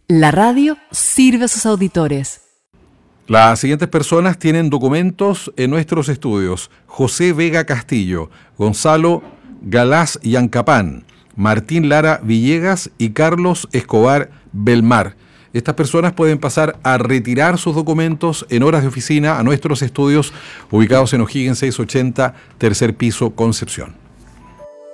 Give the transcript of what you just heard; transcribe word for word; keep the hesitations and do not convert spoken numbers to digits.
La radio sirve a sus auditores. Las siguientes personas tienen documentos en nuestros estudios: José Vega Castillo, Gonzalo Galás Yancapán, Martín Lara Villegas y Carlos Escobar Belmar. Estas personas pueden pasar a retirar sus documentos en horas de oficina a nuestros estudios ubicados en O'Higgins seiscientos ochenta, tercer piso, Concepción.